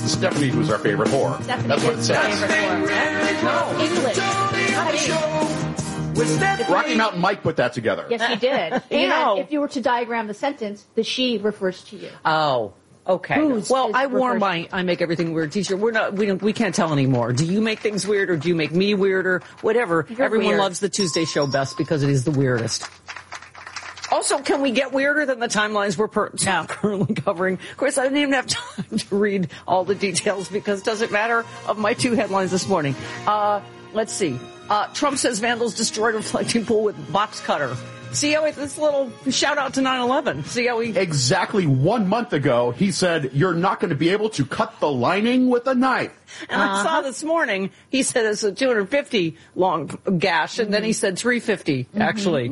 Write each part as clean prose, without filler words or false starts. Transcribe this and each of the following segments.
Stephanie, who's our favorite whore. Stephanie That's what it is my says. favorite whore. English. Rocky Mountain Mike put that together. Yes, he did. And if you were to diagram the sentence, the she refers to you. Oh. Okay. Well, I wore my "I make everything weird" T-shirt. We can't tell anymore. Do you make things weird, or do you make me weirder? Whatever. Everyone weird. loves the Tuesday show best because it is the weirdest. Also, can we get weirder than the timelines we're currently covering? Of course, I didn't even have time to read all the details because it doesn't matter of my two headlines this morning. Let's see. Trump says vandals destroyed reflecting pool with box cutter. See how this little shout out to 9/11. See how he exactly 1 month ago he said you're not going to be able to cut the lining with a knife. And I saw this morning he said it's a 250 long gash, and then he said 350 actually.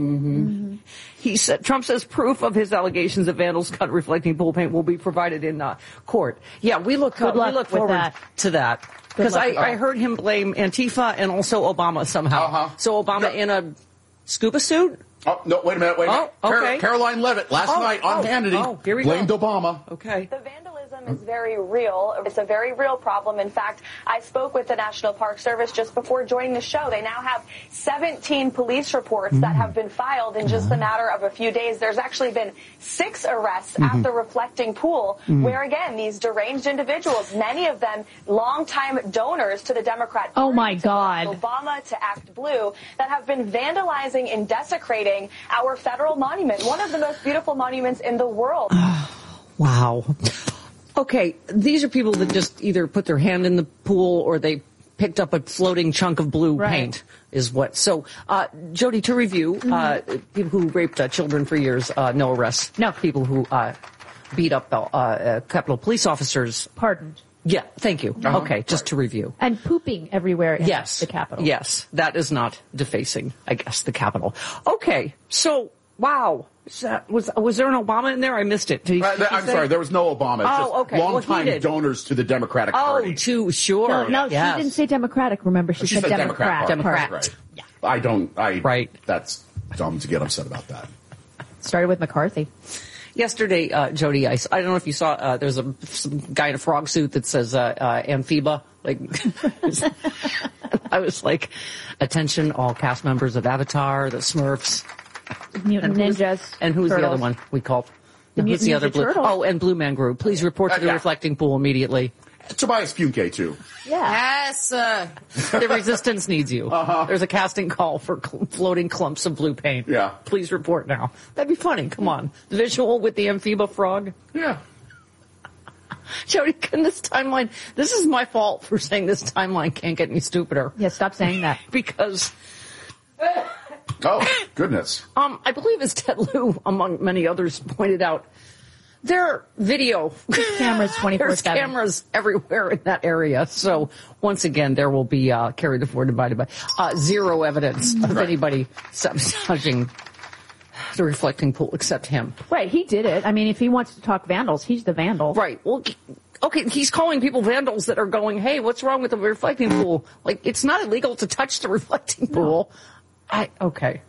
He said Trump says proof of his allegations that vandals cut reflecting pool paint will be provided in court. Yeah, we look forward to that because I heard him blame Antifa and also Obama somehow. So Obama in a scuba suit. Oh, no, wait a minute. Okay. Caroline Levitt last night on Hannity here we blamed go. Obama. Okay. The vandalism is very real. It's a very real problem. In fact, I spoke with the National Park Service just before joining the show. They now have 17 police reports that have been filed in just a matter of a few days. There's actually been 6 arrests at the reflecting pool where, again, these deranged individuals, many of them longtime donors to the Democrat Party, Oh, my God. Obama to Act Blue, that have been vandalizing and desecrating our federal monument, one of the most beautiful monuments in the world. Wow. Okay, these are people that just either put their hand in the pool or they picked up a floating chunk of blue paint is what. So, Jody, to review, people who raped children for years, no arrests. No. People who beat up Capitol police officers. Pardoned. Yeah, thank you. Okay, just to review. And pooping everywhere in the Capitol. Yes, that is not defacing, I guess, the Capitol. Okay, so, wow. Was there an Obama in there? I missed it. I'm sorry, there was no Obama. Just longtime donors to the Democratic Party. Oh, too sure. No, she didn't say Democratic. Remember, she said Democrat. Democrat. Right. Yeah. Right. That's dumb to get upset about that. Started with McCarthy. Yesterday, Jody, I don't know if you saw, there's some guy in a frog suit that says Amphiba. Like, I was like, attention, all cast members of Avatar, the Smurfs. Mutant Ninjas. And who's Turtles. the other one we called? The Who's the other blue? Turtles. Oh, and Blue Man Group. Please report to the reflecting pool immediately. Tobias Funke, too. Yeah. Yes. The resistance needs you. There's a casting call for floating clumps of blue paint. Yeah. Please report now. That'd be funny. Come on. The visual with the Amphiba frog. Yeah. Jody, can this timeline... This is my fault for saying this timeline can't get any stupider. Yeah, stop saying that. Because... Oh, goodness. I believe as Ted Lieu, among many others, pointed out, there are video cameras 24/7. There's cameras everywhere in that area. So once again, there will be carried forward divided by zero evidence of anybody sabotaging the reflecting pool except him. Right, he did it. I mean, if he wants to talk vandals, he's the vandal. Right. Well, okay, he's calling people vandals that are going, hey, what's wrong with the reflecting pool? Like, it's not illegal to touch the reflecting pool. Okay.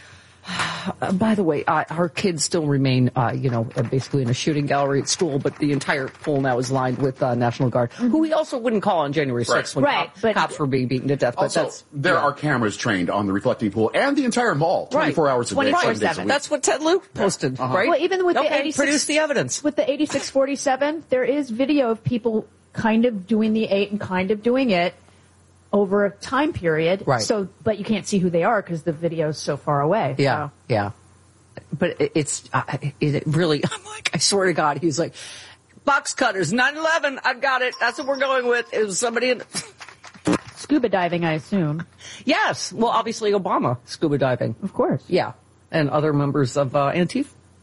By the way, our kids still remain, basically in a shooting gallery at school, but the entire pool now is lined with National Guard, who we also wouldn't call on January 6th when cops were being beaten to death. But also, there are cameras trained on the reflecting pool and the entire mall, 24 hours a day, 7 days a week. That's what Ted Lieu posted, right? Well, even with the 86, produce the evidence. With the 8647, there is video of people kind of doing the 8 and kind of doing it over a time period. Right. So, but you can't see who they are because the video is so far away. Yeah, so. yeah. But it really, I'm like, I swear to God, he's like, box cutters, 9/11, I've got it. That's what we're going with. It was somebody in... Scuba diving, I assume. Yes. Well, obviously Obama scuba diving. Of course. Yeah. And other members of Antifa.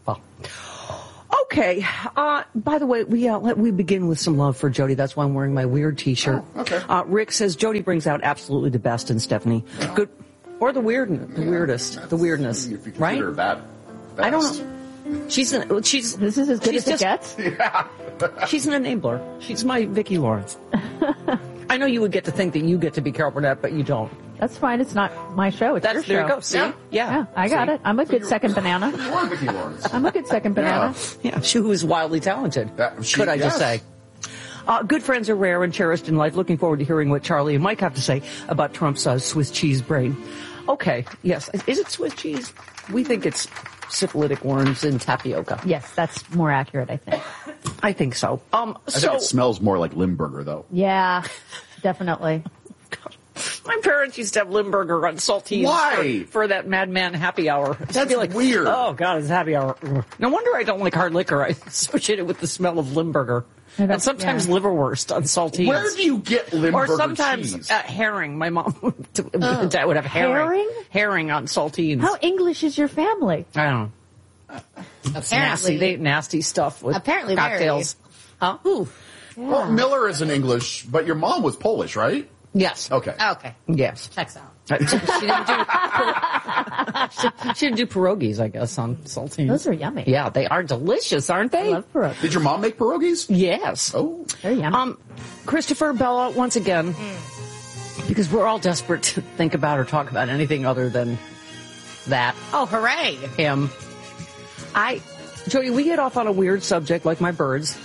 Okay. By the way, we begin with some love for Jody. That's why I'm wearing my weird T-shirt. Oh, okay. Rick says Jody brings out absolutely the best in Stephanie. Yeah. Good, or the weirdness, the weirdness, if you right? Her that best. I don't know. She's this is as good as it gets. Yeah. She's an enabler. She's my Vicki Lawrence. I know you would get to think that you get to be Carol Burnett, but you don't. That's fine. It's not my show. It's your show. There you go. See? Yeah. I got it. I'm a good second banana. You are Vicki Lawrence. I'm a good second banana. Yeah, she who is wildly talented. Could I just say? Good friends are rare and cherished in life. Looking forward to hearing what Charlie and Mike have to say about Trump's Swiss cheese brain. Okay, yes. Is it Swiss cheese? We think it's syphilitic worms in tapioca. Yes, that's more accurate, I think. I think so. I think it smells more like Limburger, though. Yeah, definitely. My parents used to have Limburger on saltines. Why? For that Madman happy hour. That's weird. Oh, God, it's happy hour. No wonder I don't like hard liquor. I associate it with the smell of Limburger. And sometimes liverwurst on saltines. Where do you get Limburger Or sometimes cheese? herring. My mom Dad would have herring. Herring? Herring on saltines. How English is your family? I don't know. It's nasty. They eat nasty stuff with Apparently cocktails. Huh? Ooh. Yeah. Well, Miller isn't English, but your mom was Polish, right? Yes. Okay. Okay. Yes. Checks out. She didn't do pierogies, I guess, on saltines. Those are yummy. Yeah, they are delicious, aren't I they? love pierogies. Did your mom make pierogies? Yes. Oh. They're yummy. Christopher, Bella, once again, because we're all desperate to think about or talk about anything other than that. Oh, hooray. Him. Jody, we get off on a weird subject like my birds.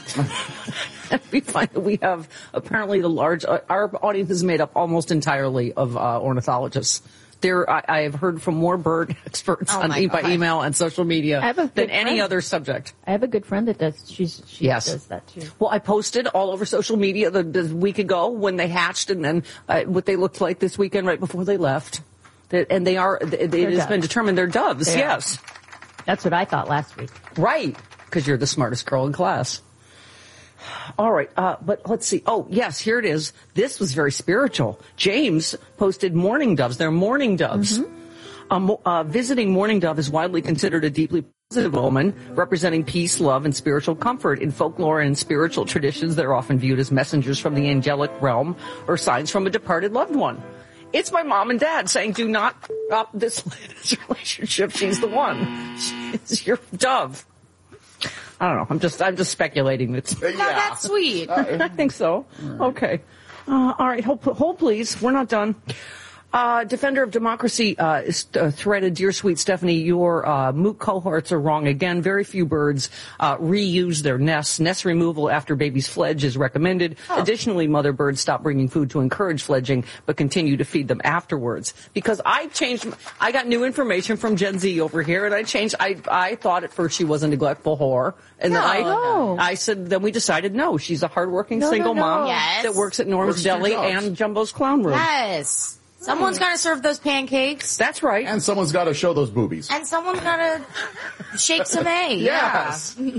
We find that we have apparently our audience is made up almost entirely of ornithologists. I have heard from more bird experts by email and social media than any other subject. I have a good friend that does. She does that too. Well, I posted all over social media the week ago when they hatched and then what they looked like this weekend right before they left. And it has been determined they're doves. Yes. That's what I thought last week. Right. Because you're the smartest girl in class. All right, but let's see. Oh, yes, here it is. This was very spiritual. James posted mourning doves. They're mourning doves. Mm-hmm. Visiting mourning dove is widely considered a deeply positive omen, representing peace, love, and spiritual comfort. In folklore and spiritual traditions, they're often viewed as messengers from the angelic realm or signs from a departed loved one. It's my mom and dad saying, do not up this relationship. She's the one. She's your dove. I don't know. I'm just speculating. No, that's sweet. I think so. Right. Okay. All right. Hold, please. We're not done. Defender of Democracy threaded, Dear Sweet Stephanie, your moot cohorts are wrong again. Very few birds reuse their nests. Nest removal after babies fledge is recommended. Additionally, mother birds stop bringing food to encourage fledging, but continue to feed them afterwards. Because I got new information from Gen Z over here, and I thought at first she was a neglectful whore. And then I said, then we decided, no, she's a hardworking single mom that works at Norm's Deli and Jumbo's Clown Room. Yes. Someone's got to serve those pancakes. That's right. And someone's got to show those boobies. And someone's got to shake some A. Yes. Yeah.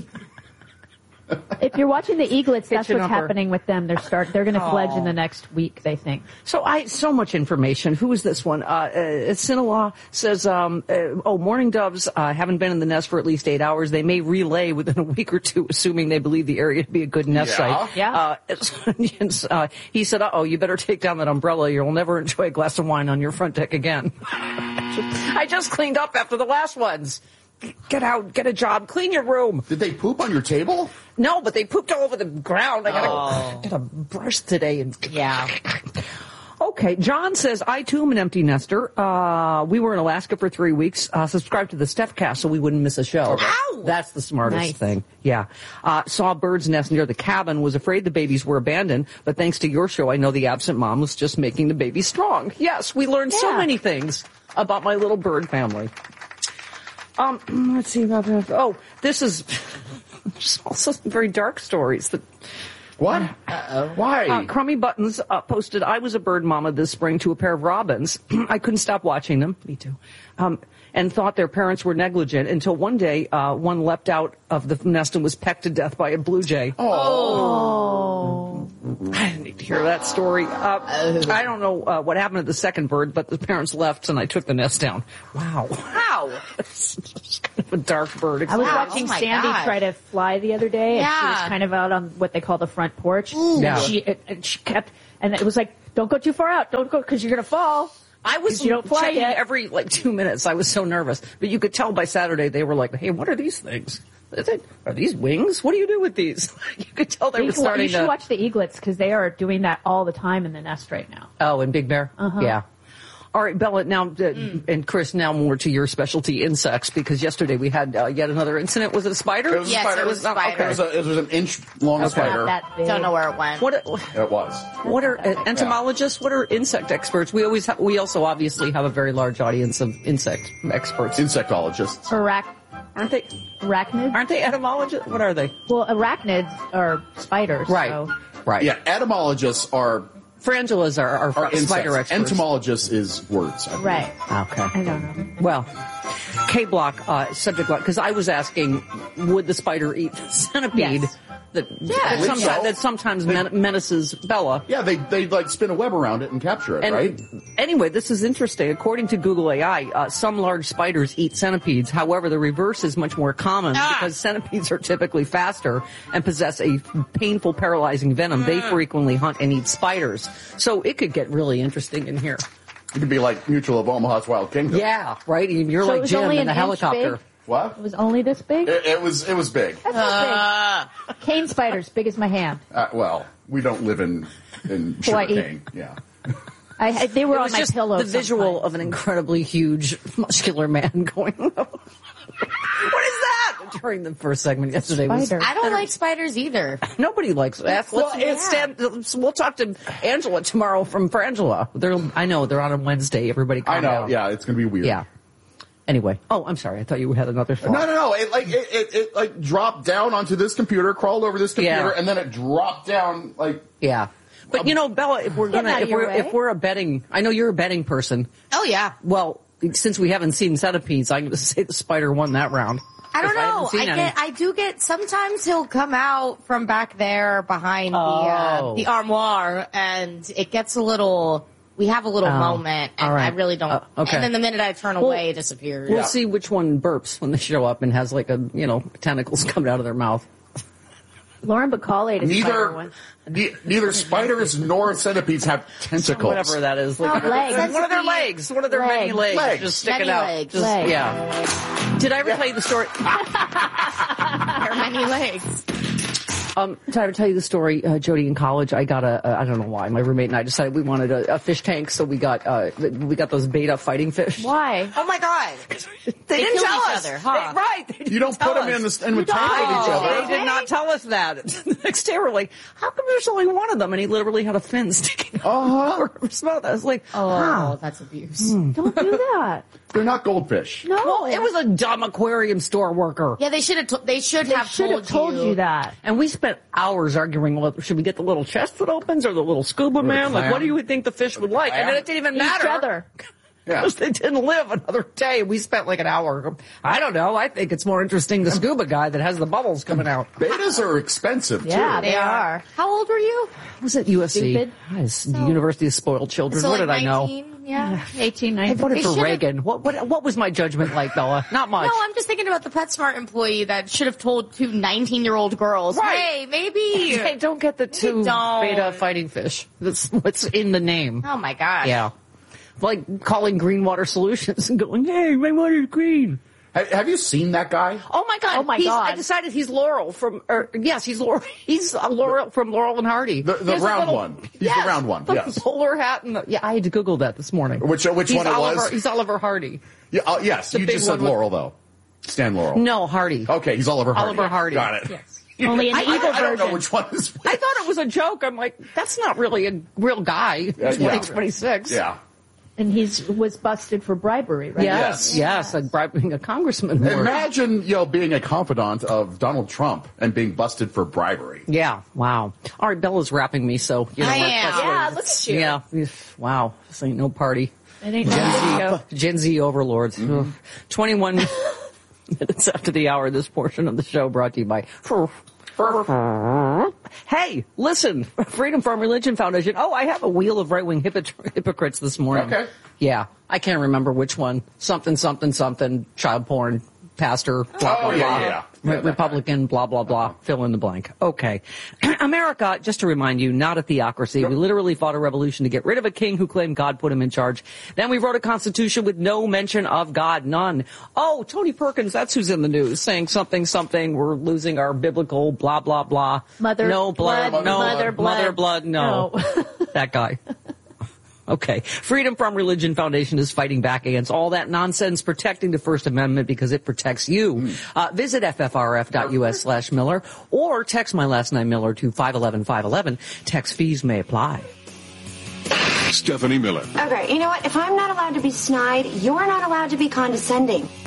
If you're watching the eaglets, that's what's happening with them. They're going to fledge in the next week, they think. So much information. Who is this one? Sinaloa says, mourning doves haven't been in the nest for at least 8 hours. They may relay within a week or two, assuming they believe the area to be a good nest site. Yeah. He said, you better take down that umbrella. You'll never enjoy a glass of wine on your front deck again. I just cleaned up after the last ones. Get out, get a job, clean your room. Did they poop on your table? No, but they pooped all over the ground. I gotta brush today. Okay, John says, I too am an empty nester. We were in Alaska for 3 weeks. Subscribed to the Stephcast so we wouldn't miss a show. Ow! That's the smartest thing. Yeah. Saw a bird's nest near the cabin, was afraid the babies were abandoned, but thanks to your show, I know the absent mom was just making the baby strong. Yes, we learned so many things about my little bird family. Let's see. This is also some very dark stories. What? Why? Crummy Buttons posted, I was a bird mama this spring to a pair of robins. I couldn't stop watching them. Me too. And thought their parents were negligent until one day one leapt out of the nest and was pecked to death by a blue jay. Oh. I didn't need to hear that story. I don't know what happened to the second bird, but the parents left and I took the nest down. Wow. It's just kind of a dark bird. I was watching Sandy try to fly the other day, and she was kind of out on what they call the front porch. Yeah. And she kept, and it was like, don't go too far out. Don't go, because you're going to fall. I was checking every 2 minutes. I was so nervous. But you could tell by Saturday they were like, hey, what are these things? Are these wings? What do you do with these? You could tell they were starting to... You should watch the eaglets because they are doing that all the time in the nest right now. Oh, in Big Bear? Uh-huh. Yeah. All right, Bella, now, and Chris, now more to your specialty, insects, because yesterday we had yet another incident. Was it a spider? It was a Yes, spider. it was a spider. It was an inch-long spider. Not that big. Don't know where it went. What It was. are entomologists? What are insect experts? We also obviously have a very large audience of insect experts. Insectologists. Aren't they? Arachnids? Aren't they etymologists? What are they? Well, arachnids are spiders. Right. So. Right. Yeah, etymologists are Frandulas are insects. spider experts. Entomologists is words. I believe. Right. Okay. I don't know. Well, K-block, subject block, because I was asking, would the spider eat the centipede Yes. that sometimes menaces Bella? Yeah, they like spin a web around it and capture it, And right? anyway, this is interesting. According to Google AI, some large spiders eat centipedes. However, the reverse is much more common because centipedes are typically faster and possess a painful, paralyzing venom. They frequently hunt and eat spiders. So it could get really interesting in here. It could be like Mutual of Omaha's Wild Kingdom. Yeah, right? You're So it like was Jim only in the an inch helicopter. big? What? It was only this big? It was big. That's not big. Cane spiders, big as my hand. Well, we don't live in Hawaii. sugarcane. Yeah. They were It on was my just pillow. the visual sometimes. of an incredibly huge, muscular man going, what is that? During the first segment yesterday. Spider. I don't like spiders either. Nobody likes that. We'll talk to Angela tomorrow from Frangela. I know, they're on a Wednesday. Everybody calm I know. down. Yeah, it's going to be weird. Yeah. Anyway. Oh, I'm sorry. I thought you had another thought. No. It dropped down onto this computer, crawled over this computer, Yeah. and then it dropped down like. Yeah. But Bella, if we're a betting, I know you're a betting person. Oh, yeah. Well, since we haven't seen centipedes, I'm going to say the spider won that round. I don't know. haven't seen any. I do get, sometimes he'll come out from back there behind the armoire, and it gets a little, we have a little moment, and all right. I really don't. Okay. And then the minute I turn away, it disappears. We'll see which one burps when they show up and has like tentacles coming out of their mouth. Lauren Bacall ate a spider once. Neither spiders nor centipedes have tentacles. Whatever that is. Like, legs. One of their legs. One of their many legs. Legs. Just stick Many it out. legs. Just, Legs. Yeah. Did I ever tell you the story? There are many legs. Did I ever tell you the story, Jody, in college? I got I don't know why, my roommate and I decided we wanted a fish tank, so we got those beta fighting fish. Why? Oh my God. They didn't kill tell each us. other, huh? They didn't You don't tell put them us. in the tank with each other. They did not tell us that. The next day we're like, how come there's only one of them? And he literally had a fin sticking out of his mouth. I was like, Oh, that's abuse. Don't do that. They're not goldfish. No. well, it was a dumb aquarium store worker. Yeah, they should have. They should They have should have told you that. And we spent hours arguing, well, should we get the little chest that opens or the little scuba man? Like, clam. what do you think the fish would like? And then it didn't even matter. Each other. Yeah. Because they didn't live another day. We spent like an hour. I don't know. I think it's more interesting the scuba guy that has the bubbles coming out. Betas are expensive, Yeah, too. they are. How old were you? Was it USC? Stupid. It's the University of Spoiled Children. So what like did I know? 19? Yeah. 18, I 19. voted They for should've- Reagan. What was my judgment like, Bella? Not much. No, I'm just thinking about the PetSmart employee that should have told two 19-year-old girls, Right. hey, maybe. Hey, don't get the two don't. beta fighting fish. That's what's in the name. Oh my gosh. Yeah. Like calling Greenwater Solutions and going, hey, my water's green. Have you seen that guy? Oh my God. Oh my God. I decided he's Laurel he's Laurel. He's Laurel from Laurel and Hardy. The He has a round little- one. He's the round one, The yes. bowler hat and I had to Google that this morning. Which one it was? He's Oliver Hardy. Yeah, yes, you big just said one with- Laurel, though. Stan Laurel. No, Hardy. Okay, he's Oliver Hardy. Oliver Hardy. Got it. Yes. Only an evil I don't know version. which one is which. I thought it was a joke. I'm like, that's not really a real guy. He's Yeah. 2026. Yeah. And was busted for bribery, right? Yes, like bribing a congressman. Imagine, being a confidant of Donald Trump and being busted for bribery. Yeah, wow. All right, Bella's wrapping me, so you know I what? am. That's Yeah, what- look at you. Yeah, wow. This ain't no party. It ain't no video. Gen Z overlords. Ugh. 21 minutes after the hour, this portion of the show brought to you by... Hey, listen, Freedom from Religion Foundation. Oh, I have a wheel of right-wing hypocrites this morning. Okay. Yeah, I can't remember which one. Something, child porn, pastor, blah, blah, Oh, yeah, blah. yeah. Republican, blah, blah, blah. Fill in the blank. Okay. America, just to remind you, not a theocracy. We literally fought a revolution to get rid of a king who claimed God put him in charge. Then we wrote a constitution with no mention of God, none. Oh, Tony Perkins, that's who's in the news, saying something, we're losing our biblical blah, blah, blah. Mother no blood, blood, no mother blood. no. No. That guy. Okay. Freedom From Religion Foundation is fighting back against all that nonsense, protecting the First Amendment because it protects you. Visit ffrf.us/Miller or text my last name Miller to 511-511. Text fees may apply. Stephanie Miller. Okay, you know what? If I'm not allowed to be snide, you're not allowed to be condescending.